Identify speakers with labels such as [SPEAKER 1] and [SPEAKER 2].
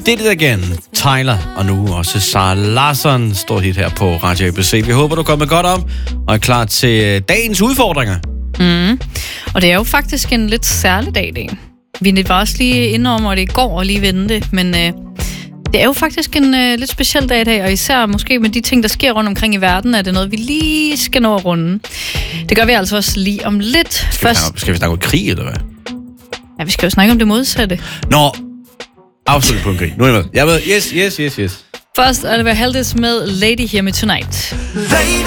[SPEAKER 1] Did It Again, Tyler, og nu også Sara Larsson står hit her på Radio ABC. Vi håber, du er kommet godt op og er klar til dagens udfordringer.
[SPEAKER 2] Og det er jo faktisk en lidt særlig dag, det. Vi var også lige inde om det i går og lige vente, men det er jo faktisk en lidt speciel dag i dag, og især måske med de ting, der sker rundt omkring i verden, er det noget, vi lige skal nå at runde. Det gør vi altså også lige om lidt.
[SPEAKER 1] Skal vi snakke om krig, eller hvad?
[SPEAKER 2] Ja, vi skal jo snakke om det modsatte.
[SPEAKER 1] Nå, afslut på en krig. Nu er jeg med. Yes.
[SPEAKER 2] Først er det Haldis med Lady Hear Me Tonight.